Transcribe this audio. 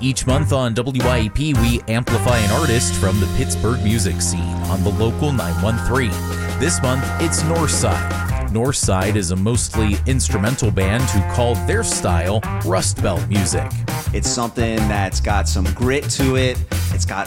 Each month on WYEP, we amplify an artist from the Pittsburgh music scene on the local 913. This month, it's Northside. Northside is a mostly instrumental band who called their style Rust Belt music. It's something that's got some grit to it. It's got